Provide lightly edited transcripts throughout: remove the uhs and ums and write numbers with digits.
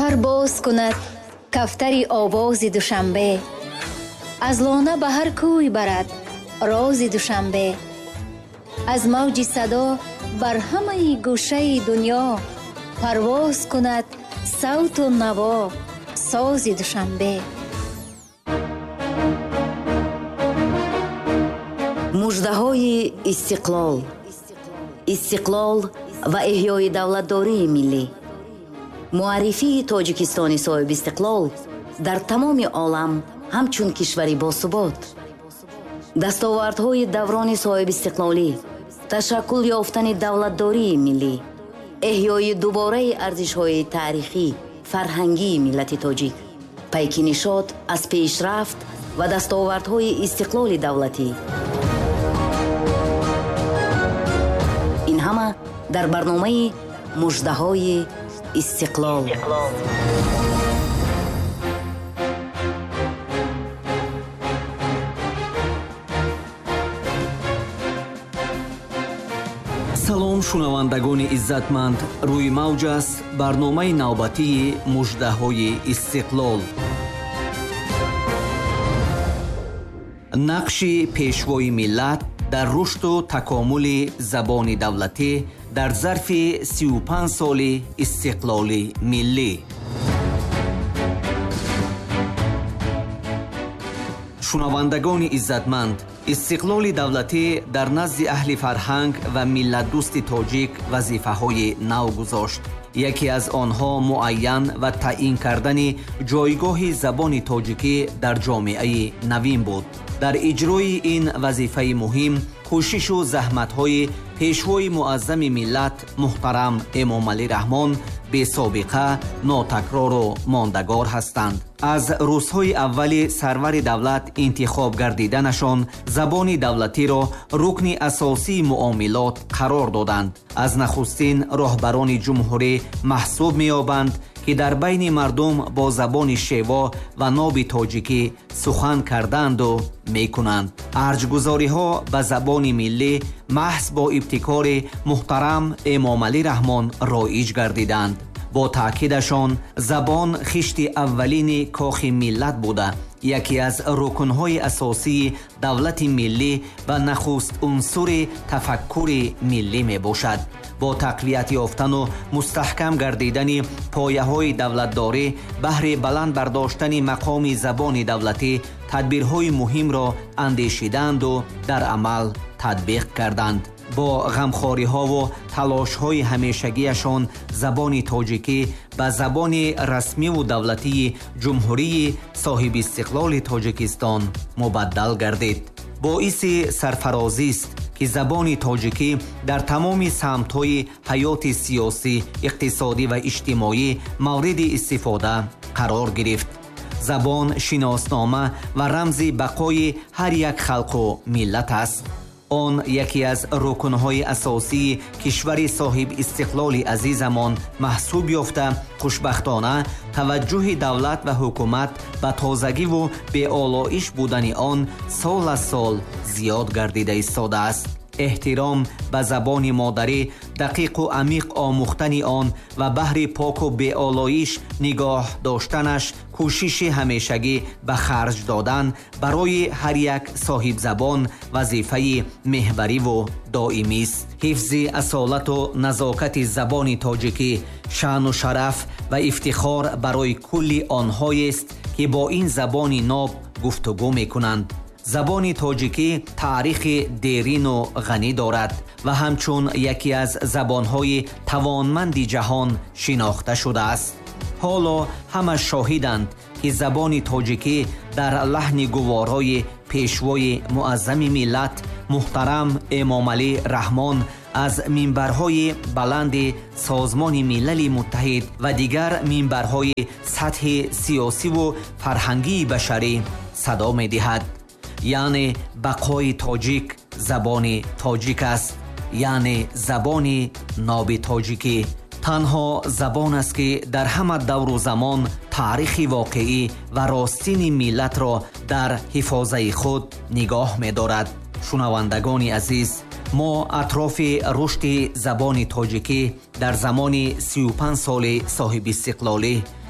парвоз кунад кафтари овози душанбе. аз лона ба ҳар кӯй барад рози душанбе. аз мавҷи садо бар ҳамаи гӯшаи дунё парвоз кунад савту наво сози душанбе. муждаҳои истиқлол ва эҳёи давлатдории миллӣ. муаррифии тоҷикистони соҳиби истиқлол дар тамоми олам ҳамчун кишвари босубот. дастовардҳои даврони соҳиби истиқлолӣ, ташаккул ёфтани давлатдории миллӣ, эҳёи дубораи арзишҳои таърихӣ, фарҳангии миллати тоҷик, пайки нишод аз пешрафт ва дастовардҳои истиқлоли давлатӣ. ин ҳама дар барномаи муждаҳои истиқлол. салом шунавандагони иззатманд, рӯи мавҷ аст барномаи навбатии муждаҳои истиқлол. нақши пешвои миллат дар рушду такомули забони давлатӣ дар зарфи 35 соли истиқлоли миллӣ. шунавандагони иззатманд, истиқлоли давлатӣ дар назди аҳли фарҳанг ва миллатдӯсти тоҷик вазифаҳои нав гузошт. яке аз онҳо муайян ва таъин кардани ҷойгоҳи забони тоҷикӣ дар ҷомеаи навин буд. дар иҷрои ин вазифаи муҳим кӯшишу заҳматҳои пешвои муаззами миллат муҳтарам эмомалӣ раҳмон бесобиқа, нотакрору мондагор ҳастанд. аз рӯзҳои аввали сарвари давлат интихоб гардиданашон забони давлатиро рукни асосии муомилот қарор доданд. аз нахустин роҳбарони ҷумҳурӣ маҳсуб меёбанд ки дар байни мардум бо забони шево ваноби тоҷикӣ сухан карданду мекунанд. арҷгузориҳо ба забони миллӣ маҳз бо ибтикори муҳтарам эмомалӣ раҳмон роиҷ гардиданд. бо таъкидашон забон хишти аввалини кохи миллат буда, яке аз рукнҳои асосии давлати миллӣ ва нахуст унсури тафаккури миллӣ мебошад. бо тақвият ёфтану мустаҳкам гардидани пояҳои давлатдорӣ баҳри баланд бардоштани мақоми забони давлатӣ тадбирҳои муҳимро андешиданду дар амал татбиқ карданд. бо ғамхориҳову талошҳои ҳамешагиашон забони тоҷикӣ ба забони расмиву давлатии ҷумҳурии соҳиби истиқлоли тоҷикистон мубаддал гардид. боиси сарфарозист ки забони тоҷикӣ дар тамоми самтҳои ҳаёти сиёсӣ, иқтисодӣ ва иҷтимоӣ мавриди истифода қарор гирифт. забон шиноснома ва рамзи бақои ҳар як халқу миллат аст. он яке аз рукнҳои асосии кишвари соҳиб истиқлоли азизамон маҳсуб ёфта, хушбахтона таваҷҷӯҳи давлат ва ҳукумат ба тозагиву беолоиш будани он сол аз сол зиёд гардида истодааст. эҳтиром ба забони модарӣ, дақиқу амиқ омӯхтани он ва баҳри поку беолоиш нигоҳ доштанаш кӯшиши ҳамешагӣ ба харҷ додан барои ҳар як соҳибзабон вазифаи меҳвариву доимист. ҳифзи асолату назокати забони тоҷикӣ шаъну шараф ва ифтихор барои кулли онҳоест ки бо ин забони ноб гуфтугӯ мекунанд. забони тоҷикӣ таърихи дерину ғанӣ дорад ва ҳамчун яке аз забонҳои тавонманди ҷаҳон шинохта шудааст. ҳоло ҳама шоҳиданд ки забони тоҷикӣ дар лаҳни гуворҳои пешвои муаззами миллат муҳтарам эмомалӣ раҳмон аз минбарҳои баланди созмони милали муттаҳид ва дигар минбарҳои сатҳи сиёсиву фарҳангии башарӣ садо медиҳад. яъне бақои тоҷик забони тоҷик аст, яъне забони ноби тоҷикӣ. танҳо забон аст ки дар ҳама давру замон таърихи воқеӣ ва ростини миллатро дар ҳифозаи худ нигоҳ медорад. шунавандагони азиз, мо атрофи рушди забони тоҷикӣ дар замони 35 соли соҳиби истиқлолӣ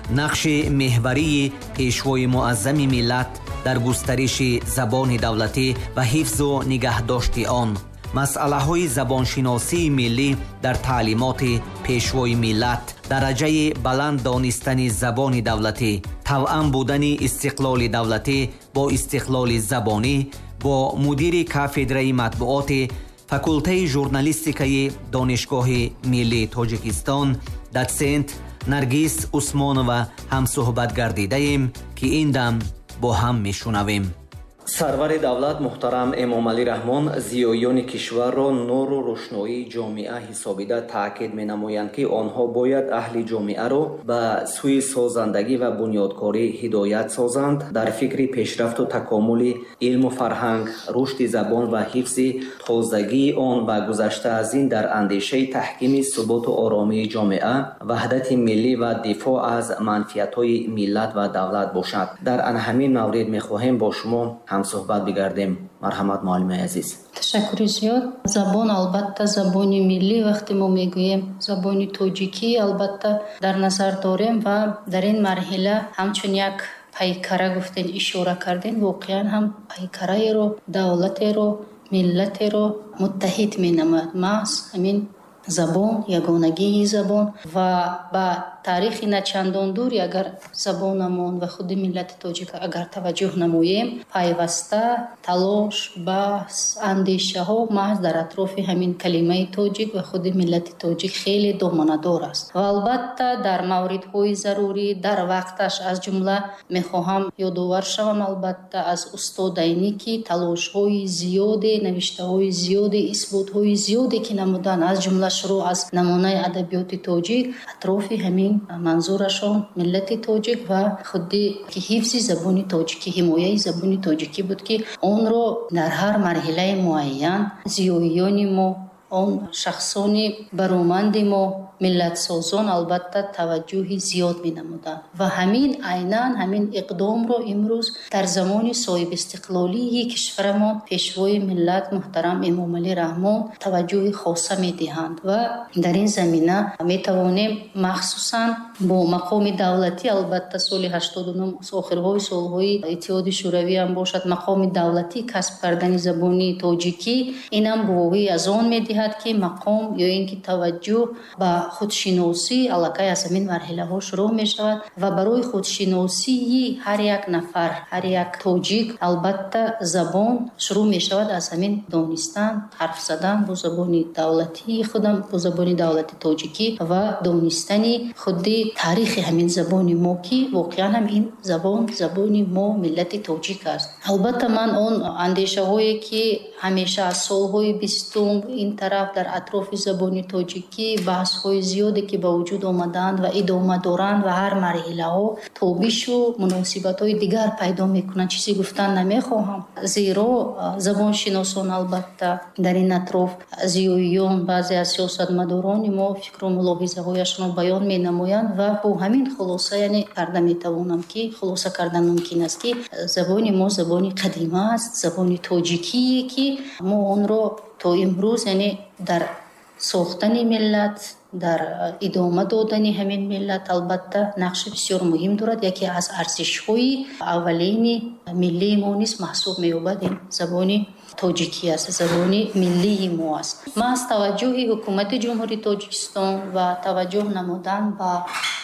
нақши меҳварии пешвои муаззами миллат дар густариши забони давлатӣ ва ҳифзу нигаҳдошти он, масъалаҳои забоншиносии миллӣ дар таълимоти пешвои миллат, дараҷаи баланд донистани забони давлатӣ, тавъам будани истиқлоли давлатӣ бо истиқлоли забонӣ, бо мудири кафедраи матбуоти факултаи журналистикаи донишгоҳи миллии Тоҷикистон доцент Наргиз Усмонова ҳамсуҳбат гардидаем, ки ин дам бо ҳам мешунавем. сарвари давлат муҳтарам Эмомалӣ Раҳмон зиёёни кишварро нуру рӯшноии ҷомеа ҳисобида таъкид менамоянд, ки онҳо бояд аҳли ҷомеаро ба сӯи созандагӣ ва бунёдкорӣ ҳидоят созанд, дар фикри пешрафту такомули илму фарҳанг, рушди забон ва ҳифзи тозагии он ва гузашта аз ин дар андешаи таҳкими суботу оромии ҷомеа, ваҳдати миллӣ ва дифоъ аз манфиатҳои миллат ва давлат бошад. Дар анҳамин маврид мехоҳем бо шумо ҳамсуҳбат бигардем. марҳамат муаллимаи азиз. ташаккури зиёд. Забон албатта забони миллӣ, вақте мо мегӯем забони тоҷикӣ албатта дар назар дорем ва дар ин марҳила ҳамчун як пайкара гуфтен, ишора карден, воқеан ҳам пайкараеро, давлатеро, миллатеро муттаҳид менамояд. маҳз ҳамин забон, ягонагии забон ва ба таърихи начандон дури агар забонамон ва худи миллати тоҷика агар таваҷҷӯҳ намоем, пайваста талош, баҳс, андешаҳо маҳз дар атрофи ҳамин калимаи тоҷик ва худи миллати тоҷик хеле домонадор аст. ва албатта дар мавридҳои зарурӣ дар вақташ аз ҷумла мехоҳам ёдовар шавам албатта аз устодайнӣ, ки талошҳои зиёде, навиштаҳои зиёде, исботҳои зиёде ки намуданд, аз ҷумла шуруъ аз намунаи адабиёти тоҷик атрофи ҳамин манзурашон миллати тоҷик ва худи ки ҳифзи забони тоҷикӣ, ҳимояи забони тоҷикӣ буд, ки онро дар ҳар марҳилаи муайян зиёиёни мо, он шахсони бароманди мо, миллатсозон албатта таваҷҷӯҳи зиёд менамуданд ва ҳамин айнан ҳамин иқдомро имрӯз дар замони соҳибистиқлолии кишварамон пешвои миллат муҳтарам Эмомалӣ Раҳмон таваҷҷӯҳи хоса медиҳанд ва дар ин замина метавонем махсусан бо мақоми давлатӣ, албатта соли 89 охирҳои солҳои Иттиҳоди Шӯравӣ ҳам бошад, мақоми давлатӣ касб кардани забони тоҷикӣ инам гувоҳӣ аз он медиҳад, ки мақом ё ин ки таваҷҷӯҳ ба худшиносӣ аллакай аз ҳамин марҳилаҳо шурӯъ мешавад ва барои худшиносии ҳар як нафар, ҳар як тоҷик албатта забон шурӯъ мешавад аз ҳамин донистан, ҳарф задан бо забони давлатии худам, бо забони давлати тоҷикӣ ва донистани худи таърихи ҳамин забони мо, ки воқеан ҳам ин забон забони мо миллати тоҷик аст. албатта ман он андешаҳое ки ҳамеша аз солҳои бистум ин тараф дар атрофи забони тоҷикӣ баҳсҳои зиёде ки ба вуҷуд омаданд ва идома доранд ва ҳар марҳилаҳо тобишу муносибатҳои дигар пайдо мекунанд, чизе гуфтан намехоҳам, зеро забоншиносон албатта дар ин атроф зиёиён баъзе аз сиёсатмадорони мо фикру мулоҳизаҳояшонро баён менамоянд ва бо ҳамин хулоса яъне карда метавонам, ки хулоса кардан мумкин аст, ки забони мо забони қадима аст, забони тоҷикие, ки мо онро то имрӯз яъне дар сохтани миллат, дар идома додани ҳамин миллат албатта нақши бисёр муҳим дорад. яке аз арзишҳои аввалини миллии мо низ маҳсуб меёбад ин забони тоҷикӣ аст, забони миллии мо аст. маҳз таваҷҷӯҳи ҳукумати ҷумҳурии Тоҷикистон ва таваҷҷӯҳ намудан ба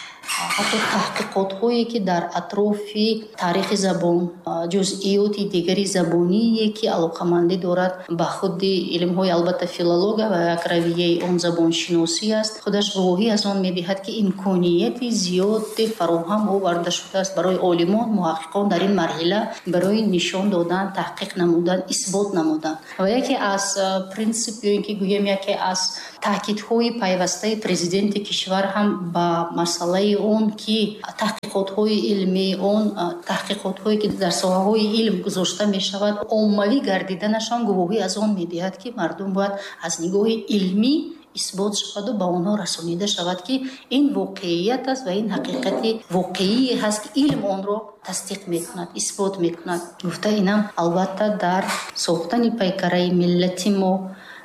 ҳатто таҳқиқотҳое ки дар атрофи таърихи забон, ҷузъиёти дигари забоние ки алоқамандӣ дорад ба худи илмҳои албатта филология ва як равияи он забоншиносӣ аст, худаш гувоҳӣ аз он медиҳад, ки имконияти зиёде фароҳам оварда шудааст барои олимон, муҳаққиқон дар ин марҳила барои нишон додан, таҳқиқ намудан, исбот намудан. ва яке аз принсип ё ин ки гӯем яке аз таъкидҳои пайвастаи президенти кишвар ҳам ба масъалаи он, ки таҳқиқотҳои илмӣ, он таҳқиқотҳое ки дар соҳаҳои илм гузошта мешавад, оммавӣ гардиданашон гувоҳӣ аз он медиҳад, ки мардум бояд аз нигоҳи илмӣ исбот шаваду ба онҳо расонида шавад, ки ин воқеият аст ва ин ҳақиқати воқеие ҳаст, ки илм онро тасдиқ мекунад, исбот мекунад. гуфта инам албатта дар сохтани пайкараи миллати мо,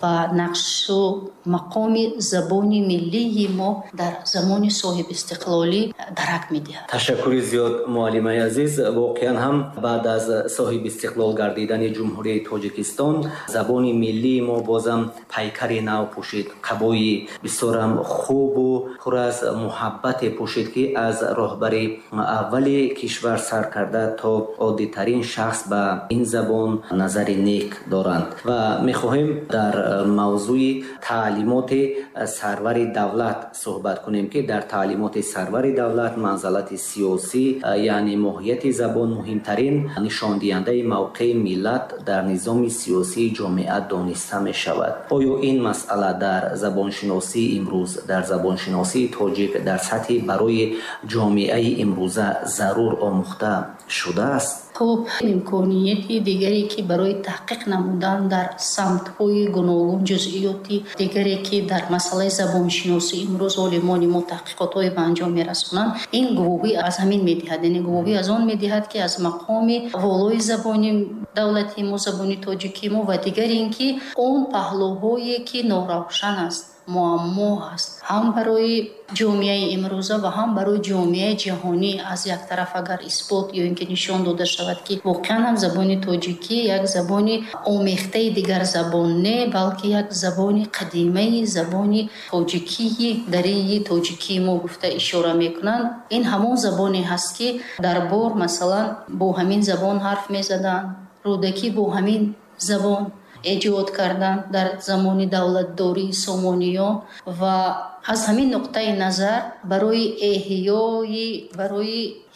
ва нақшу мақоми забони миллии мо дар замони соҳибистиқлолӣ дарак медиҳад. ташаккури зиёд муаллимаи азиз. воқеан ҳам баъд аз соҳибистиқлол гардидани ҷумҳурияи тоҷикистон забони миллии мо бозам пайкари нав пӯшид, қабои бисёрам хубу пур аз муҳаббате пӯшид ки аз роҳбари аввали кишвар сар карда то оддитарин шахс ба ин забон назари нек доранд ва мехоҳем дар мавзӯи таълимоти сарвари давлат суҳбат кунем ки дар таълимоти сарвари давлат манзалати сиёсӣ яъне моҳияти забон муҳимтарин нишондиҳандаи мавқеи миллат дар низоми сиёсии ҷомеа дониста мешавад. оё ин масъала дар забоншиносии имрӯз, дар забоншиносии тоҷик дар сатҳи барои ҷомеаи имрӯза зарур омӯхта шудааст? хуб, имконияти дигаре ки барои таҳқиқ намудан дар самтҳои гуногун ҷузъиёти дигаре ки дар масъалаи забоншиносӣ имрӯз олимони мо таҳқиқотҳое ба анҷом мерасонанд, ин гувоҳӣ аз ҳамин медиҳад, яъне гувоҳӣ аз он медиҳад ки аз мақоми волои забони давлати мо, забони тоҷикӣ мо ва дигар ин ки он паҳлӯҳое ки норавшан аст, муаммо ҳаст, ҳам барои ҷомеаи имрӯза ва ҳам барои ҷомеаи ҷаҳонӣ аз як тараф агар исбот ё ин ки нишон дода шавад ки воқеан ҳам забони тоҷикӣ як забони омехтаи дигар забон не, балки як забони қадимаи забони тоҷикии дарии тоҷикии мо гуфта ишора мекунанд. ин ҳамон забоне ҳаст ки дар бор масалан бо ҳамин забон ҳарф мезаданд, рӯдакӣ бо ҳамин забон эҷод кардан дар замони давлатдории Сомониён ва аз ҳамин нуқтаи назар барои эҳёи, барои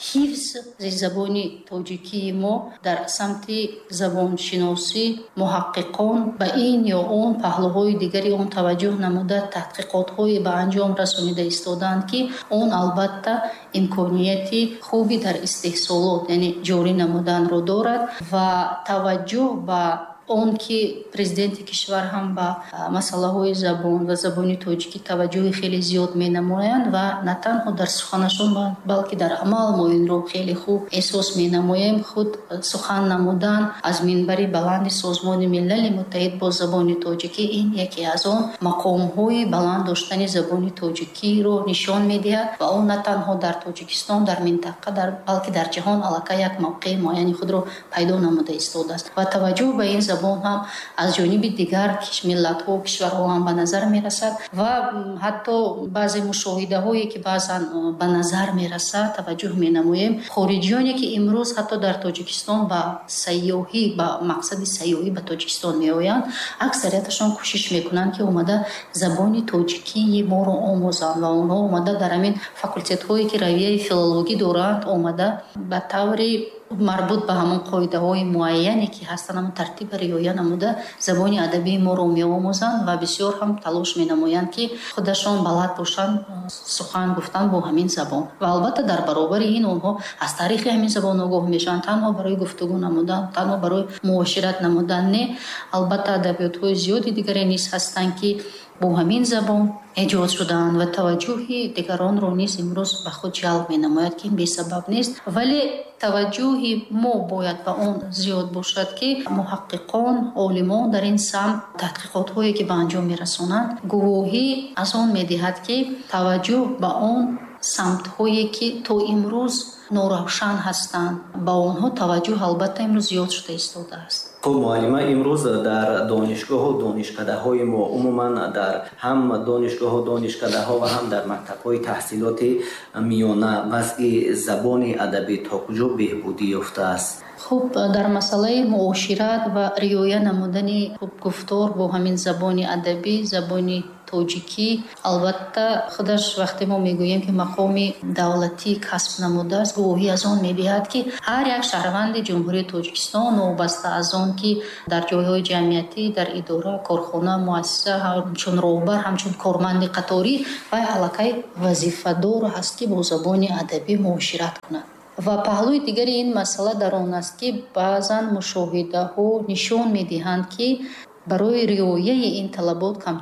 ҳифзи забони тоҷикии мо дар самти забоншиносӣ муҳаққиқон ба ин ё он паҳлӯҳои дигари он таваҷҷӯҳ намуда таҳқиқотҳое ба анҷом расонида истоданд ки он албатта имконияти хуби дар истеҳсолот яъне ҷорӣ намуданро дорад ва таваҷҷӯҳ ба он ки президенти кишвар ҳам ба масъалаҳои забон ва забони тоҷикӣ таваҷҷӯҳи хеле зиёд менамоянд ва на танҳо дар суханашон балки дар амал мо инро хеле хуб эҳсос менамоем. худ сухан намудан аз минбари баланди созмони милали муттаҳид бо забони тоҷикӣ ин яке аз он мақомҳои баланд доштани забони тоҷикиро нишон медиҳад ва он на танҳо дар тоҷикистон, дар минтақа, балки дар ҷаҳон аллакай як мавқеи муайяни худро пайдо намуда истодааст ва таваҷҷӯҳ ба ин забон ҳам аз ҷониби дигар миллатҳо, кишварҳо ҳам ба назар мерасад ва ҳатто баъзе мушоҳидаҳое ки баъзан ба назар мерасад таваҷҷӯҳ менамоем. хориҷиёне ки имрӯз ҳатто дар тоҷикистон ба сайёҳӣ, ба мақсади сайёҳӣ ба тоҷикистон меоянд, аксарияташон кӯшиш мекунанд ки омада забони тоҷикии моро омӯзанд ва онҳо омада дар ҳамин факултетҳое ки равияи филологӣ доранд омада ба таври марбут ба ҳамон қоидаҳои муайяне ки ҳастанд ҳамон тартиба риоя намуда забони адабии моро меомӯзанд ва бисёр ҳам талош менамоянд ки худашон балад бошанд сухан гуфтан бо ҳамин забон ва албатта дар баробари ин онҳо аз таърихи ҳамин забон огоҳ мешаванд, танҳо барои гуфтугӯ намудан, танҳо барои муошират намудан не. албатта адабиётҳои зиёди дигаре низ ҳастанд ки бо ҳамин забон эҷод шудаанд ва таваҷҷӯҳи дигаронро низ имрӯз ба худ ҷалб менамояд ки ин бесабаб нест, вале таваҷҷӯҳи мо бояд ба он зиёд бошад ки муҳаққиқон, олимон дар ин самт тадқиқотҳое ки ба анҷом мерасонанд гувоҳӣ аз он медиҳад ки таваҷҷӯҳ ба он самтҳое ки то имрӯз норавшан ҳастанд ба онҳо таваҷҷӯҳ албатта имрӯз зиёд шуда истодааст. хуб муаллима, имрӯз дар донишгоҳу донишкадаҳои мо умуман дар ҳам донишгоҳу донишкадаҳо ва ҳам дар мактабҳои таҳсилоти миёна вазъи забони адабӣ то куҷо беҳбудӣ ёфтааст? хуб, дар масъалаи муошират ва риоя намудани гуфтор бо ҳамин забони адабӣ, забони тоҷикӣ, албатта худаш вақте мо мегӯем ки мақоми давлатӣ касб намудааст, гувоҳӣ аз он медиҳад ки ҳар як шаҳрванди ҷумҳурияи Тоҷикистон новобаста аз он ки дар ҷойҳои ҷамъиятӣ, дар идора, корхона, муассиса ҳамчун роҳбар, ҳамчун корманди қаторӣ вай аллакай вазифадор ҳаст ки бо забони адабӣ муошират кунад. ва паҳлӯи дигари ин масъала дар он аст ки баъзан мушоҳидаҳо нишон медиҳанд ки барои риояи ин талабот камтар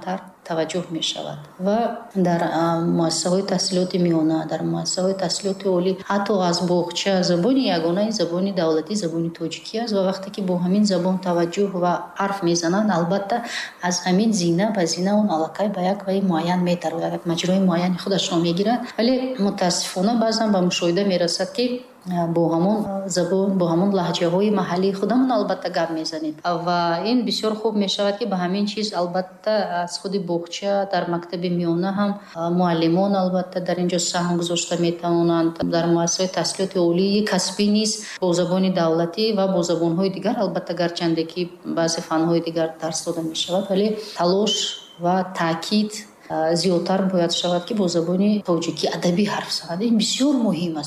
таваҷҷӯҳ мешавад ва дар муассисаҳои таҳсилоти миёна, дар муассисаҳои таҳсилоти олӣ, ҳатто аз боғча забони ягонаи забони давлатӣ забони тоҷикӣ аст ва вақте ки бо ҳамин забон таваҷҷӯҳ ва ҳарф мезананд, албатта аз ҳамин зина ба зина он аллакай ба як ваи муайян метарвад, як маҷрои муайяни худашро мегирад. Вале мутаассифона баъзан ба мушоҳида мерасад ки бо ҳамон забон, бо ҳамон лаҳҷаҳои маҳаллии худамон албатта гап мезанем ва ин бисёр хуб мешавад ки ба ҳамин чиз албатта аз худи боғча дар мактаби миёна ҳам муаллимон албатта дар ин ҷо саҳм гузошта метавонанд. Дар муассисаҳои таҳсилоти олии касбӣ низ бо забони давлатӣ ва бо забонҳои дигар, албатта гарчанде ки баъзе фанҳои дигар дарс дода мешавад, вале талош ва таъкид зиёдтар бояд шавад ки бо забони тоҷикӣ адабӣ ҳарф занад. Ин бисёр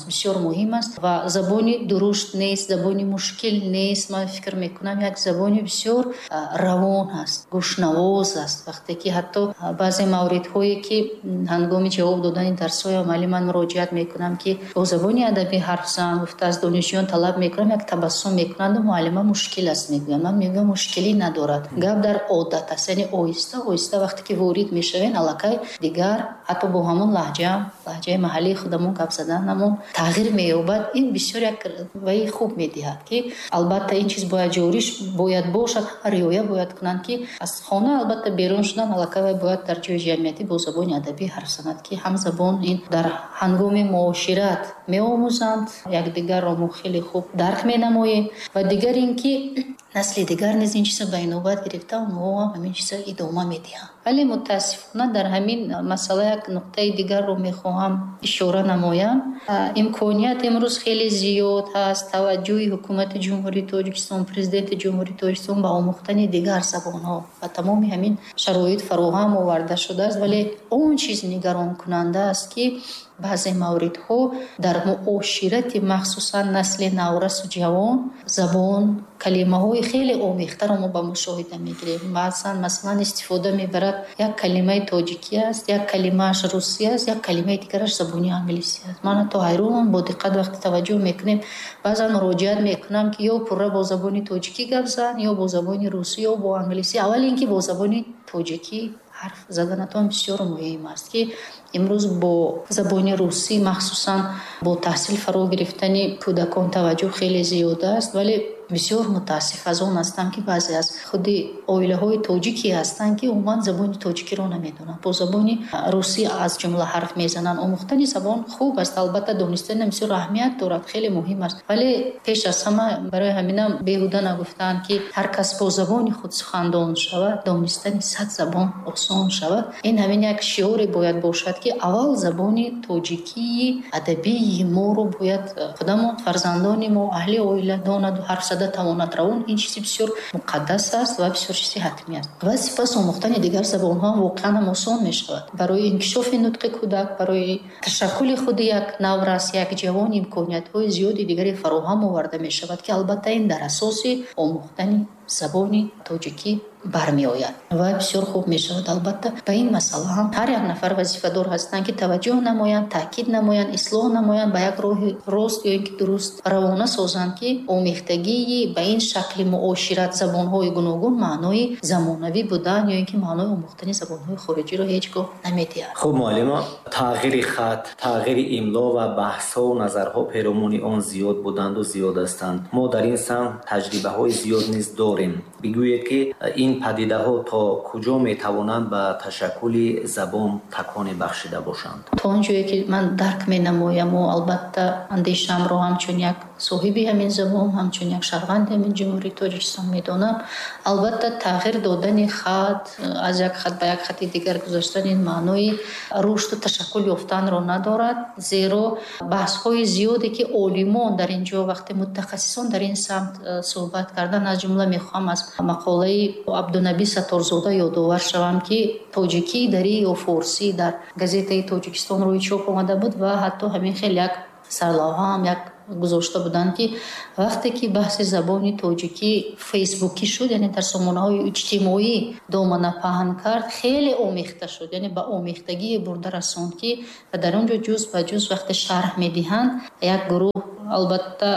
муҳим аст ва забони дуруст нест, забони мушкил нест. Ман фикр мекунам як забони бисёр равон аст, гӯшнавоз аст. Вақте ки ҳатто баъзе мавридҳое ки ҳангоми ҷавоб додани дарсҳои амалӣ ман муроҷиат мекунам ки бо забони адабӣ ҳарф зан, гуфта аз донишҷӯён талаб мекунам, як табассум мекунанду муаллима мушкил аст мегӯянд. Ман мегӯям мушкилӣ надорад, гап дар одат аст, яъне оҳиста оҳиста вақте ки ворид мешавен аллакай дигар ҳатто бо ҳамон лаҳҷаи маҳаллии худамон гап заданамон тағйир меёбад. Ин бисёр як ваи хуб медиҳад ки албатта ин чиз бояд бошад, риоя бояд кунанд ки аз хона албатта берун шудан аллакай вай бояд дар ҷои ҷамъиятӣ бо забони адабӣ ҳарф занад ки ҳам забон ин дар ҳангоми муошират меомӯзанд, якдигарро мо хеле хуб дарк менамоем ва дигар ин ки насли дигар низ ин чизро ба инобат гирифта онҳо ҳам ҳамин чизро идома медиҳанд. вале мутаассифона дар ҳамин масъала як нуқтаи дигарро мехоҳам ишора намоям. имконият имрӯз хеле зиёд ҳаст, таваҷҷӯҳи ҳукумати ҷумҳурии Тоҷикистон, президенти ҷумҳурии Тоҷикистон ба омӯхтани дигар забонҳо ва тамоми ҳамин шароит фароҳам оварда шудааст, вале он чиз нигаронкунанда аст ки баъзе мавридҳо дар муоширати махсусан насли наврасу ҷавон забон калимаҳои хеле омехтаро мо ба мушоҳида мегирем. Масалан истифода мебарад, як калимаи тоҷикӣ аст, як калимааш русӣ аст, як калимаи дигараш забони англисӣ аст. Ман ҳатто ҳайронам, бо диққат вақти таваҷҷӯҳ мекунем баъзан муроҷиат мекунам ки ё пурра бо забони тоҷикӣ гап зан, ё бо забони русӣ, ё бо англисӣ. аввал ин ки бо забони тоҷикӣ ҳарф заданатон бисёр муҳим аст ки имрӯз бо забони русӣ махсусан бо таҳсил фаро гирифтани кӯдакон таваҷҷӯҳ хеле зиёд аст, вале бисёр мутаассиф аз он ҳастам ки баъзе аз худи оилаҳои тоҷикӣ ҳастанд ки умуман забони тоҷикиро намедонанд, бо забони русӣ аз ҷумла ҳарф мезананд. омӯхтани забон хуб аст, албатта донистани бисёр аҳамият дорад, хеле муҳим аст, вале пеш аз ҳама барои ҳаминам беҳуда нагуфтанд ки ҳар кас бо забони худ сухандон шавад, донистани 100 забон осон шавад. ин ҳамин як шиёре бояд бошад ки аввал забони тоҷикии адабии моро бояд худамон, фарзандони мо, аҳли оила донаду ҳарф зада тавонад равон. ин чизи бисёр муқаддас аст ва бисёр чизи ҳатмӣ аст. ва сипас омӯхтани дигар забонҳо воқеан ҳам осон мешавад. барои инкишофи нутқи кӯдак, барои ташаккули худи як наврас, як ҷавон имкониятҳои зиёди дигаре фароҳам оварда мешавад ки албатта ин дар асоси омӯхтани забони тоҷикӣ бармеояд ва бисёр хуб мешавад. албатта ба ин масъала ҳам ҳар як нафар вазифадор ҳастанд ки таваҷҷӯҳ намоянд, таъкид намоянд, ислоҳ намоянд, ба як роҳи рост ё ин ки дуруст равона созанд ки омехтагии ба ин шакли муошират забонҳои гуногун маънои замонавӣ будан ё ин ки маънои омӯхтани забонҳои хориҷиро ҳеҷ гоҳ намедиҳад. хуб муаллима, тағйири хат, тағйири имло ва баҳсҳо назарҳо перомони он зиёд буданду зиёд ҳастанд. мо дар ин самт таҷрибаҳои зиёд низ дорем. бигӯед ки ин падидаҳо то куҷо метавонанд ба ташаккули забон таконе бахшида бошанд? то он ҷое ки ман дарк менамояму албатта андешамро ҳамчун як соҳиби ҳамин забон, ҳамчун як шаҳрванди ҳамин ҷумҳурии Тоҷикистон медонам. албатта тағйир додани хат, аз як хат ба як хати дигар гузаштан ин маънои рушду ташаккул ёфтанро надорад, зеро баҳсҳои зиёде ки олимон дар ин ҷо вақти мутахассисон дар ин самт суҳбат кардан, аз ҷумла мехоҳам аз мақолаи Абдунаби Сатторзода ёдовар шавам ки тоҷикӣ дарӣ ё форсӣ дар газетаи Тоҷикистон рӯи чоп омада буд ва ҳатто ҳамин хел як сарлавҳа ҳам як гузошта буданд ки вақте ки баҳси забони тоҷикӣ фейсбукӣ шуд, яъне дар сомонаҳои иҷтимоӣ домана паҳн кард, хеле омехта шуд, яъне ба омехтагие бурда расонд ки дар он ҷо ҷуз ба ҷуз вақте шарҳ медиҳанд, як гурӯҳ албатта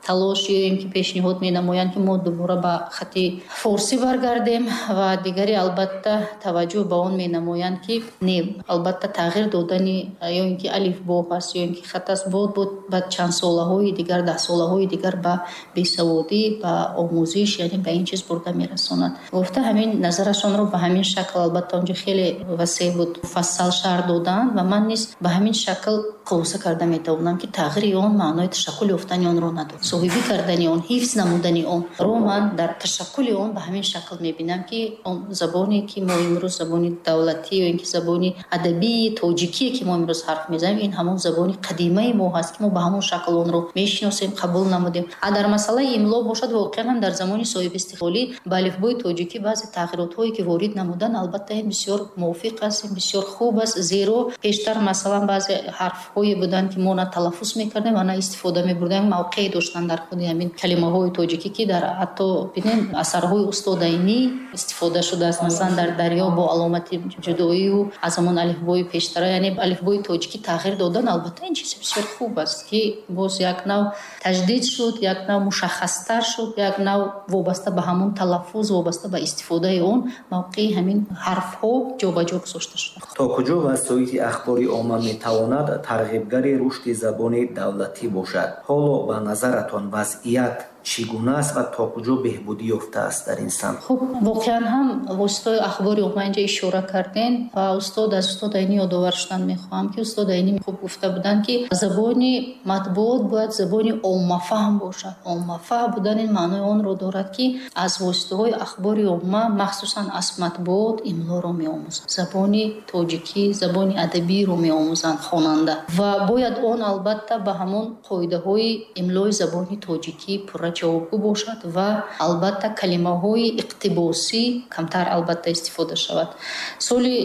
талош ё ин ки пешниҳод менамоянд ки мо дубора ба хати форсӣ баргардем ва дигари албатта таваҷҷӯҳ ба он менамоянд ки не албатта тағйир додани ё ин ки алифбо ҳаст ё ин ки хат аст буд ба чандсолаҳои дигар 10-солаҳои дигар ба бесаводӣ ба омӯзиш яъне ба ин чиз бурда мерасонад. гуфта ҳамин назарашонро ба ҳамин шакл албатта онҷо хеле васеъ буд муфассал шарҳ доданд ва ман низ ба ҳамин шакл хулоса карда метавонам ки тағйири он маънои ташаккули ёфтани онро надорад. соҳибӣ кардани он, ҳифз намудани онро ман дар ташаккули он ба ҳамин шакл мебинам ки он забоне ки мо имрӯз забони давлатӣ ё ин ки забони адабии тоҷикие ки мо имрӯз ҳарф мезанем ин ҳамон забони қадимаи мо ҳаст ки мо ба ҳамон шакл онро мешиносем, қабул намудем. Дар масъалаи имло бошад воқеан ҳам дар замони соҳибистиқлолӣ ба алифбои тоҷикӣ баъзе тағйиротҳое ки ворид намуданд албатта ин бисёр мувофиқ аст, ин бисёр хуб аст, зеро пештар масалан баъзе ҳарфҳое буданд ки мо на талаффуз мекардем ва на истифода мебурдем. мавқеъ доштанд дар худи ҳамин калимаҳои тоҷикӣ ки дар ҳатто бинем асарҳои устодаинӣ истифода шудааст. масалан дар дарё бо аломати ҷудоию аз ҳамон алифбои пештара яъне алифбои тоҷикӣ тағйир додан албатта ин чизи бисёр хуб аст ки боз як нав таҷдид шуд, як нав мушаххастар шуд, як нав вобаста ба ҳамон талаффуз, вобаста ба истифодаи он мавқеи ҳамин ҳарфҳо ҷобаҷо гузошта шуда. то куҷо васоити ахбори омма метавонад тарғибгари рушди забони давлатӣ бошад? ҳоло ба назаратон вазъият чӣ гуна аст ва то куҷо беҳбудӣ ёфтааст дар ин самт? хуб воқеан ҳам воситаи ахбори омма инҷа ишора кардем ва устод аз устоди Айнӣ ёдовар шудан мехоҳам ки устоди Айнӣ хуб гуфта буданд ки забони матбуот бояд забони оммафаҳм бошад. оммафаҳм будан ин маънои онро дорад ки аз воситаҳои ахбори омма махсусан аз матбуот имлоро меомӯзанд, забони тоҷикӣ, забони адабиро меомӯзанд хонанда ва бояд он албатта ба ҳамон қоидаҳои имлои забони тоҷикӣ пурра ҷавобгӯ бошад ва албатта калимаҳои иқтибосӣ камтар албатта истифода шавад. соли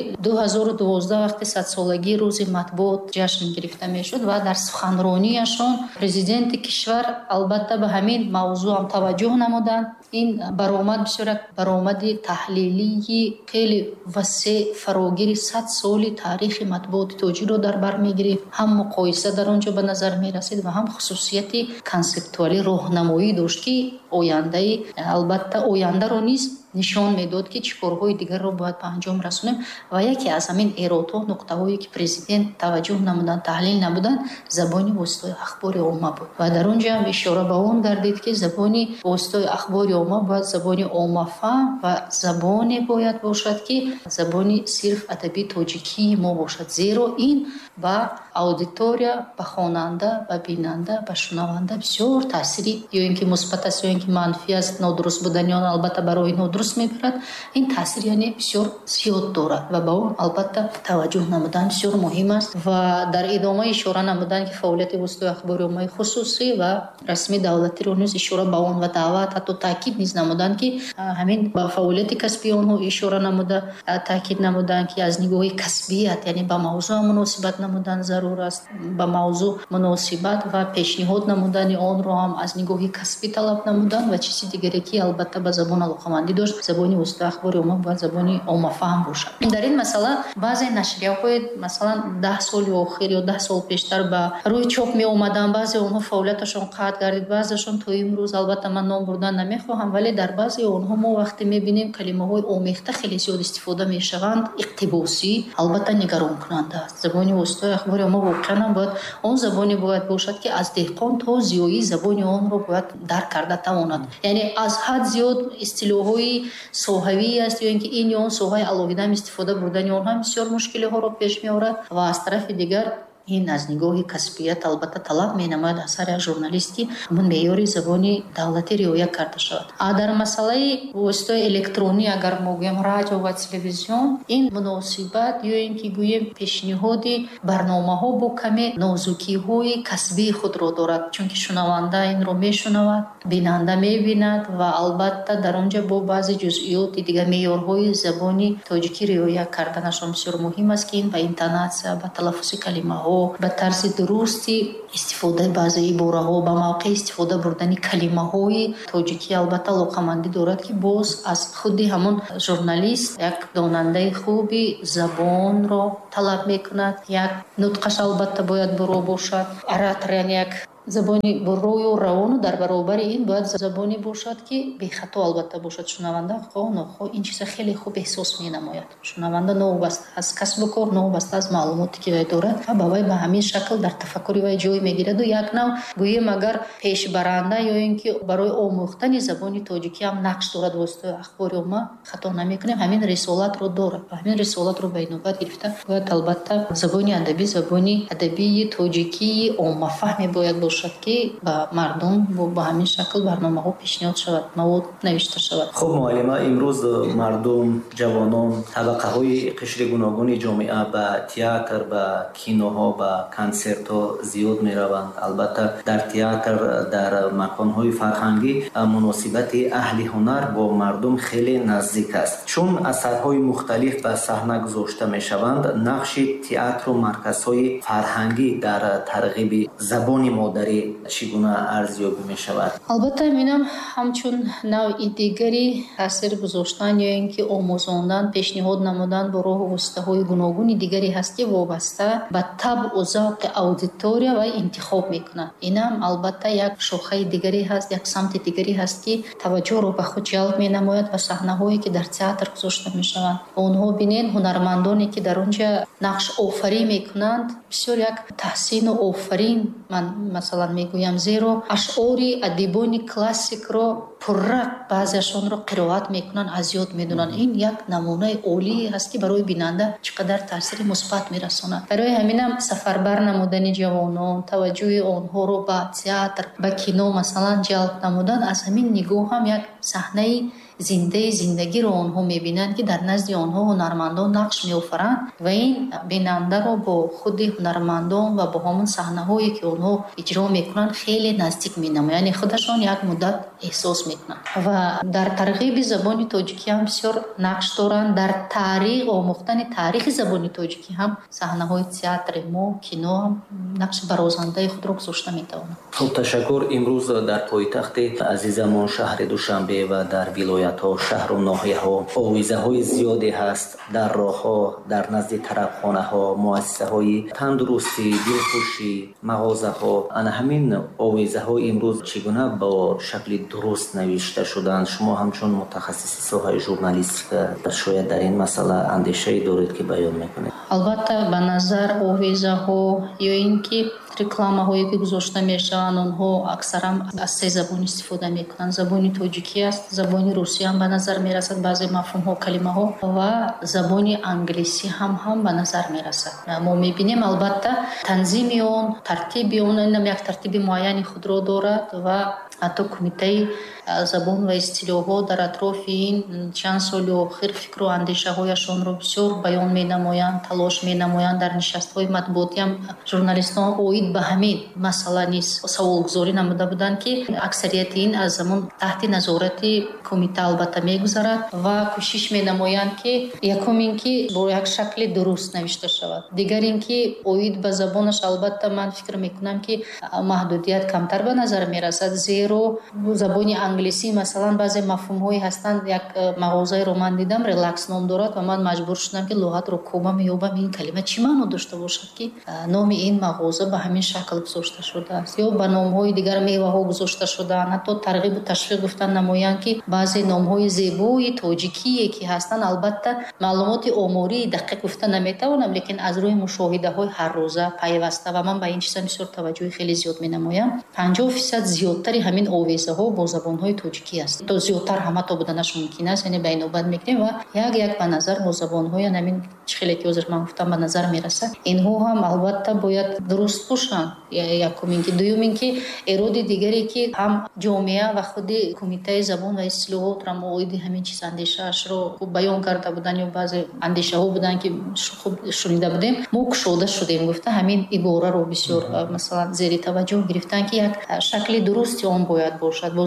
2012 вақти садсолагии рӯзи матбуот ҷашн гирифта мешуд ва дар суханронияшон президенти кишвар албатта ба ҳамин мавзӯъ ҳам таваҷҷӯҳ намуданд. ин баромад бисёр як баромади таҳлилии хеле васеъ фарогири 100 соли таърихи матбуоти тоҷикро дар бар мегирифт. ҳам муқоиса дар он ҷо ба назар мерасид ва ҳам хусусияти консептуалӣ роҳнамоӣ дошт ки ояндаи албатта ояндаро низ нишон медод ки чӣ корҳои дигарро бояд ба анҷом расонем ва яке аз ҳамин эродҳо нуқтаҳое ки президент таваҷҷӯҳ намуданд, таҳлил намуданд забони воситаҳои ахбори омма буд ва дар он ҷо ҳам ишора ба он гардид ки забони воситаҳои ахбори омма бояд забони оммафаҳм ва забоне бояд бошад ки забони сирф адаби тоҷикии мо бошад, зеро ин ба аудитория, ба хонанда, ба бинанда, ба шунаванда бисёр таъсири ё ин ки мусбат аст ё ин ки манфӣ аст, нодуруст будани он албатта барои нодуруст мебарад. ин таъсир яъне бисёр зиёд дорад ва ба он албатта таваҷҷӯҳ намудан бисёр муҳим аст ва дар идома ишора намуданд ки фаъолияти воситаҳои ахбори оммаи хусусӣ ва расми давлатиро низ ишора ба он ва даъват ҳатто таъкид низ намуданд ки ҳамин ба фаъолияти касби онҳо ишора намуда таъкид намуданд ки аз нигоҳи касбият яъне ба мавзӯъ муносибат намудан зарур аст, ба мавзӯъ муносибат ва пешниҳод намудани онро ҳам аз нигоҳи касбӣ талаб намуданд ва чизи дигаре ки албатта ба забон алоқамандӣ дошт забони воситаи ахбори омма бояд забони оммафаҳм бошад. дар ин масъала баъзе нашрияҳои масалан 10 соли охир ё 10 сол пештар ба рӯи чоп меомаданд, баъзе онҳо фаъолияташон қатъ гардид, баъзеашон то имрӯз албатта ман ном бурдан намехоҳам, вале дар баъзе онҳо мо вақте мебинем калимаҳои омехта хеле зиёд истифода мешаванд, иқтибосӣ, албатта нигаронкунанда аст. забони воситаҳои ахбори омма воқеан бояд он забоне бояд бошад ки аз деҳқон то зиёӣ забони онро бояд дарк карда тавонад. яъне аз ҳад зиёд истилоҳҳои соҳавӣ аст ё ин ки ин ё он соҳаи аловидам истифода бурдани он ҳам бисёр мушкилиҳоро пеш меорад ва аз тарафи дигар ин аз нигоҳи касбият албатта талаб менамояд аз ҳар як журналист ки ҳамон меъёри забони давлатӣ риоя карда шавад. дар масъалаи воситаҳои электронӣ агар мо гӯем радио ва телевизион, ин муносибат ё ин ки гӯем пешниҳоди барномаҳо бо каме нозукиҳои касбии худро дорад, чунки шунаванда инро мешунавад, бинанда мебинад ва албатта дар он ҷо бо баъзе ҷузъиёти дигар меъёрҳои забони тоҷикӣ риоя карданашон бисёр муҳим аст ки ин ба интонатсия, ба талаффузи калимаҳо, ба тарзи дурусти истифодаи баъзе ибораҳо, ба мавқеъ истифода бурдани калимаҳои тоҷикӣ албатта алоқамандӣ дорад ки боз аз худи ҳамон журналист як донандаи хуби забонро талаб мекунад. як нутқаш албатта бояд буро бошад, оратор яъне як забони буррою равону дар баробари ин бояд забоне бошад ки бехато албатта бошад. шунаванда хо нохо ин чиза хеле хуб эҳсос менамояд. шунаванда новобаста аз касбу кор, новобаста аз маълумоте ки вай дорад ва ба вай ба ҳамин шакл дар тафаккури вай ҷой мегираду як нав гӯем агар пешбаранда ё ин ки барои омӯхтани забони тоҷикӣ ҳам нақш дорад воситаи ахбори умма хато намекунем. ҳамин рисолатро дорад ва ҳамин рисолатро ба инобат гирифта бояд албатта забони адабии тоҷикии оммафаҳме бояд бошад ки ба мардум ба ҳамин шакл барномаҳо пешниҳод шавад, мавод навишта шавад. хуб муаллима, имрӯз мардум, ҷавонон, табақаҳои қишри гуногуни ҷомеа ба театр, ба киноҳо, ба консертҳо зиёд мераванд. албатта дар театр, дар маконҳои фарҳангӣ муносибати аҳли ҳунар бо мардум хеле наздик аст. чун асарҳои мухталиф ба саҳна гузошта мешаванд, нақши театру марказҳои фарҳангӣ дар тарғиби забони модарӣ чӣ гуна арзёбӣ мешавад? албатта минам ҳамчун навъи дигари таъсир гузоштан ё ин ки омӯзондан, пешниҳод намудан бо роҳу воситаҳои гуногуни дигаре ҳаст ки вобаста ба табъу завқи аудитория ва интихоб мекунад. инам албатта як шохаи дигаре ҳаст, як самти дигаре ҳаст ки таваҷҷӯҳро ба худ ҷалб менамояд ва саҳнаҳое ки дар театр гузошта мешаванд. онҳо бинен ҳунармандоне ки дар он ҷа нақш офарӣ мекунанд, бисёр як таҳсину офарин ман масалан мегӯям, зеро ашъори адибони классикро пурра баъзеашонро қироат мекунанд, аз ёд медунанд. ин як намунаи олие ҳаст ки барои бинанда чӣ қадар таъсири мусбат мерасонад. барои ҳаминам сафарбар намудани ҷавонон, таваҷҷӯҳи онҳоро ба театр, ба кино масалан ҷалб намудан, аз ҳамин нигоҳ ҳам як саҳнаи зиндаи зиндагиро онҳо мебинанд ки дар назди онҳо ҳунармандон нақш меофаранд ва ин бинандаро бо худи ҳунармандон ва бо ҳамон саҳнаҳое ки онҳо иҷро мекунанд хеле наздик менамояд, яъне худашон як муддат эҳсос мекунанд. ва дар тарғиби забони тоҷикӣ ҳам бисёр нақш доранд. дар таърих, омӯхтани таърихи забони тоҷикӣ ҳам саҳнаҳои театри мо, кино ҳам нақши барозандаи худро гузошта метавонанд. хуб, ташаккур. имрӯз дар пойтахти азизамон шаҳри Душанбе ва дар вилоят шаҳру ноҳияҳо овизаҳои зиёде ҳаст. дар роҳҳо, дар назди тарабхонаҳо, муассисаҳои тандурустӣ, дилхушӣ, мағозаҳо, ана ҳамин овизаҳо имрӯз чӣ гуна бо шакли дуруст навишта шуданд? шумо ҳамчун мутахассиси соҳаи журналистика шояд дар ин масъала андешае доред ки баён мекунед? албатта ба назар овизаҳо ё ин ки рекламаҳое ки гузошта мешаванд, онҳо аксаран аз се забон истифода мекунанд. забони тоҷикӣ аст, забони русӣ ҳам ба назар мерасад, баъзе мафҳумҳо, калимаҳо, ва забони англисӣ ҳам ба назар мерасад. мо мебинем албатта танзими он, тартиби он инам як тартиби муайяни худро дорад ва ҳатто кумитаи забон ва истилоҳот дар атрофи ин чанд соли охир фикру андешаҳояшонро бисёр баён менамоянд, талош менамоянд. дар нишастҳои матбуотӣ ҳам журналистон оид ба ҳамин масъала низ саволгузорӣ намуда буданд ки аксарияти ин аз замон таҳти назорати кумита албатта мегузарад ва кӯшиш менамоянд ки якум ин ки бо як шакли дуруст навишта шавад, дигар ин ки оид ба забонаш албатта ман фикр мекунам ки маҳдудият камтар ба назар мерасад, зеро забони англисӣ масалан баъзе мафҳумҳои ҳастанд. як мағозаеро ман дидам, релакс ном дорад ва ман маҷбур шудам ки луғатро кӯбам, ёбам ин калима чӣ маъно дошта бошад ки номи ин мағоза ба ҳамин шакл гузошта шудааст, ё ба номҳои дигар меваҳо гузошта шудаанд. ҳатто тарғибу ташвиқ гуфтан намоянд ки баъзе номҳои зебои тоҷикие ки ҳастанд, албатта маълумоти омории дақиқ гуфта наметавонам, лекин аз рӯи мушоҳидаҳои ҳаррӯза пайваста ва ман ба ин чиза бисёр таваҷҷӯҳи хеле зиёд менамоям. 50% зиёдтари ҳамин овезаҳо бо забонҳои тоҷикӣ аст. то зиёдтар ҳама то буданаш мумкин аст, яъне ба инобат мегирем ва як ба назар бо забонҳои ҳамин хеле ки ҳозир ман гуфтам ба назар мерасад. инҳо ҳам албатта бояд дуруст бошанд. якум ин ки, дуюм ин ки эроди дигаре ки ҳам ҷомеа ва худи кумитаи забон ва истилоҳотро оиди ҳамин чиз андешаашро баён карда буданд ё баъзе андешаҳо буданд ки хуб шунида будем, мо кушода шудем гуфта ҳамин ибораро бисёр масалан зери таваҷҷӯҳ гирифтанд ки як шакли дурусти он бояд бошад. бо забони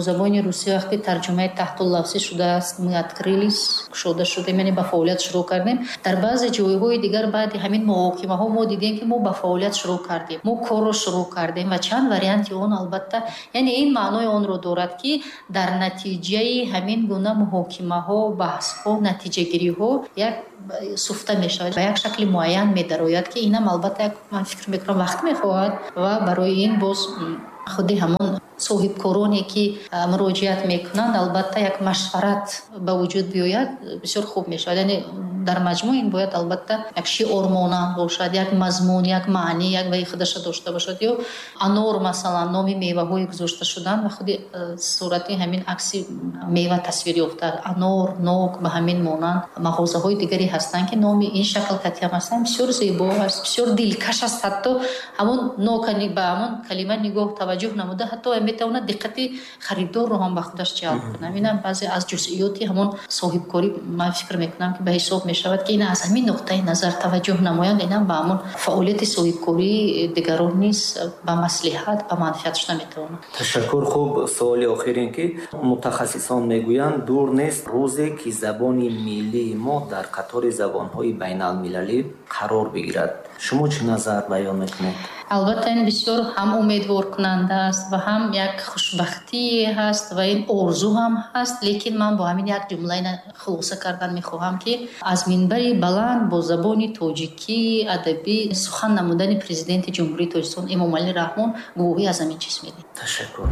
русӣ вақте тарҷумаи таҳтуллавсӣ шудааст, мы открылись, кушода шудем, яъне ба фаъолият шурӯъ кардем. Дар баъзе ҷойҳои дигар баъди ҳамин муҳокимаҳо мо дидем ки мо ба фаъолият шурӯъ кардем, мо корро шурӯъ кардем ва чанд варианти он албатта, яъне ин маънои онро дорад ки дар натиҷаи ҳамин гуна муҳокимаҳо, баҳсҳо, натиҷагириҳо як суфта мешавад, ба як шакли муайян медарояд ки инам албатта як ман фикр мекунам вақт мехоҳад ва барои ин боз худи ҳамон соҳибкороне ки муроҷиат мекунанд албатта як машварат ба вуҷуд биёяд бисёр хуб мешавад. яъне дар маҷмӯъ ин бояд албатта як шиор монанд бошад, як мазмун, як маънӣ, як ваи худаша дошта бошад. ё анор масалан номи меваҳое гузошта шуданд ва худи сурати ҳамин акси мева тасвир ёфта, анор, нок ба ҳамин монанд. мағозаҳои дигаре ҳастанд ки номи ин шакл катиам ҳастанд, бисёр зебо аст, бисёр дилкаш аст. ҳатто ҳамон нокани ба ҳамон калима нигоҳ таваҷҷӯҳ намуда ҳатто метавонад диққати харидорро ҳам ба худаш ҷалб кунад. инам баъзе аз ҷузъиёти ҳамон соҳибкорӣ ман фикр мекунам ки ба ҳисоб мешавад ки ин аз ҳамин нуқтаи назар таваҷҷӯҳ намоянд, инам ба ҳамон фаъолияти соҳибкории дигарон низ ба маслиҳат, ба манфиат шуда метавонад. ташаккур. хуб, суоли охир ин ки мутахассисон мегӯянд дур нест рӯзе ки забони миллии мо дар қатори забонҳои байналмилалӣ қарор бигирад. шумо чӣ назар баён мекунед? албатта ин бисёр ҳам умедворкунанда аст ва ҳам як хушбахтие ҳаст ва ин орзу ҳам ҳаст. лекин ман бо ҳамин як ҷумлаи хулоса кардан мехоҳам ки аз минбари баланд бо забони тоҷикӣ адабӣ сухан намудани президенти ҷумҳурии Тоҷикистон Эмомалӣ Раҳмон гувоҳӣ аз ҳамин чиз медиҳад. ташаккур.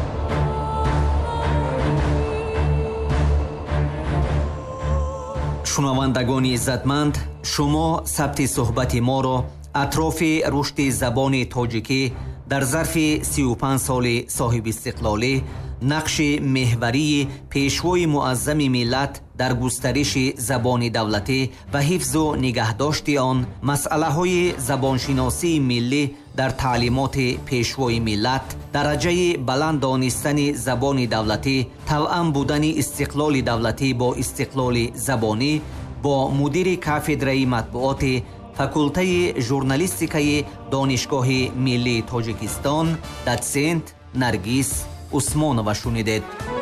шунавандагони иззатманд, шумо сабти суҳбати моро атрофи рушди забони тоҷикӣ дар зарфи 35 соли соҳибистиқлолӣ, нақши меҳварии пешвои муаззами миллат дар густариши забони давлатӣ ва ҳифзу нигаҳдошти он, масъалаҳои забоншиносии миллӣ дар таълимоти пешвои миллат, дараҷаи баланд донистани забони давлатӣ, тавъам будани истиқлоли давлатӣ бо истиқлоли забонӣ, бо мудири кафедраи матбуоти факултаи журналистикаи донишгоҳи миллии Тоҷикистон, доцент Наргиз Усмонова шунидед.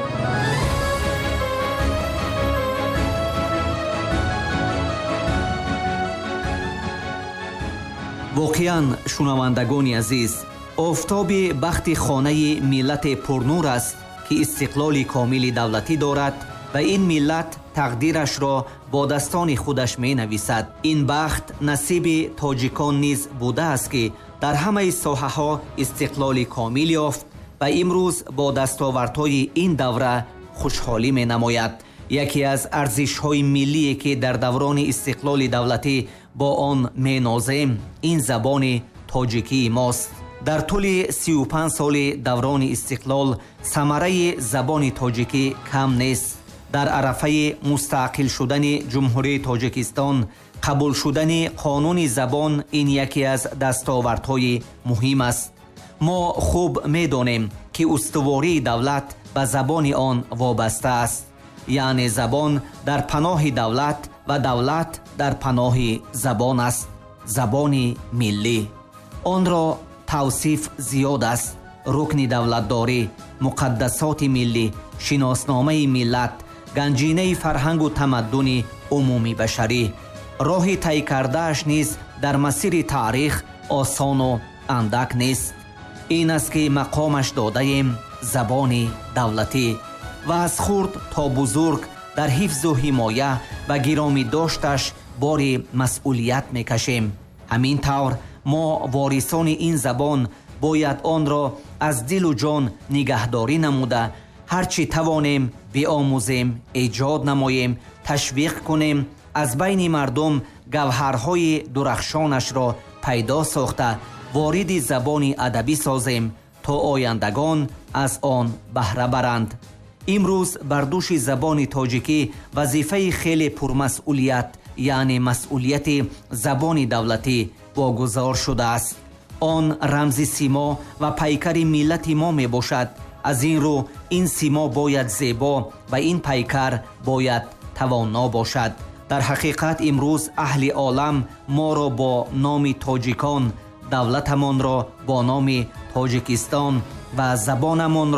воқеан шунавандагони азиз, офтоби бахти хонаи миллати пурнур аст ки истиқлоли комили давлатӣ дорад ва ин миллат тақдирашро бо дастони худаш менависад. ин бахт насиби тоҷикон низ будааст ки дар ҳамаи соҳаҳо истиқлоли комил ёфт ва имрӯз бо дастовардҳои ин давра хушҳолӣ менамояд. яке аз арзишҳои миллие ки дар даврони истиқлоли давлатӣ бо он менозем ин забони тоҷикии мост. дар тӯли 35 соли даврони истиқлол самараи забони тоҷикӣ кам нест. дар арафаи мустақил шудани ҷумҳурии Тоҷикистон қабул шудани қонуни забон ин яке аз дастовардҳои муҳим аст. мо хуб медонем ки устувории давлат ба забони он вобаста аст, яъне забон дар паноҳи давлат ва давлат дар паноҳи забон аст, забони миллӣ. онро тавсиф зиёд аст. рукни давлатдорӣ, муқаддасоти миллӣ, шиносномаи миллат, ганҷинаи фарҳангу тамаддуни умуми башарӣ. роҳи тай кардааш низ дар масири таърих осону андак нест. ин аст ки мақомаш додаем забони давлатӣ ва аз хурд то бузург дар ҳифзу ҳимоя ва гиромидошташ бори масъулият мекашем. ҳамин тавр мо ворисони ин забон бояд онро аз дилу ҷон нигаҳдорӣ намуда ҳар чӣ тавонем биомӯзем, эҷод намоем, ташвиқ кунем, аз байни мардум гавҳарҳои дурахшонашро пайдо сохта вориди забони адабӣ созем, то ояндагон аз он баҳра баранд. имрӯз бар дӯши забони тоҷикӣ вазифаи хеле пурмасъулият, яъне масъулияти забони давлатӣ вогузор шудааст. он рамзи симо ва пайкари миллати мо мебошад. аз ин рӯ ин симо бояд зебо ва ин пайкар бояд тавонно бошад. дар ҳақиқат имрӯз аҳли олам моро бо номи тоҷикон, давлатамонро бо номи Тоҷикистон ва забонамонро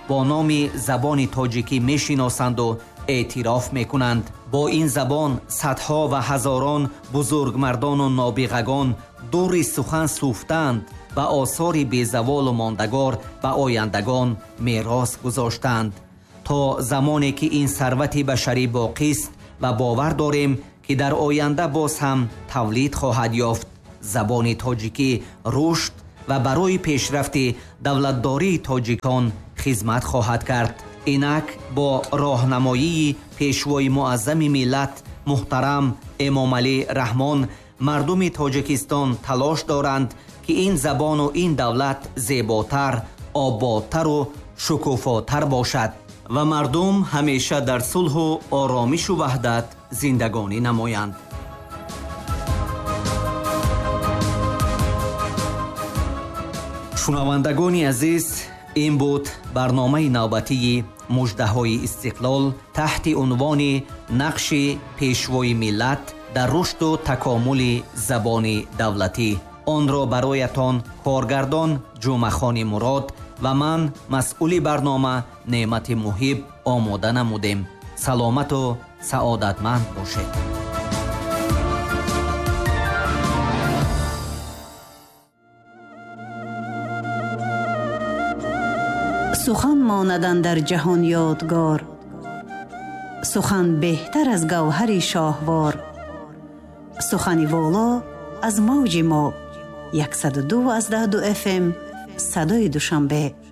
бо номи забони тоҷикӣ мешиносанду эътироф мекунанд. бо ин забон садҳо ва ҳазорон бузургмардону нобиғагон дури сухан суфтанд ва осори безаволу мондагор ба ояндагон мерос гузоштанд. то замоне ки ин сарвати башарӣ боқист ва бовар дорем ки дар оянда боз ҳам тавлид хоҳад ёфт, забони тоҷикӣ рушд ва барои пешрафти давлатдории тоҷикон хизмат хоҳад кард. инак бо роҳнамоии пешвои муаззами миллат муҳтарам эмомалӣ раҳмон мардуми тоҷикистон талош доранд ки ин забону ин давлат зеботар, ободтару шукуфотар бошад ва мардум ҳамеша дар сулҳу оромишу ваҳдат зиндагонӣ намоянд. шунавандагони азиз, ин буд барномаи навбатии муждаҳои истиқлол таҳти унвони нақши пешвои миллат дар рушду такомули забони давлатӣ. онро бароятон коргардон ҷумъахони мурод ва ман масъули барнома неъмати муҳиб омода намудем. саломату саодатманд бошед. сухан монад дар ҷаҳон ёдгор, сухан беҳтар аз гавҳари шоҳвор. сухани воло аз мавҷи мо 102.2 FM садои душанбе.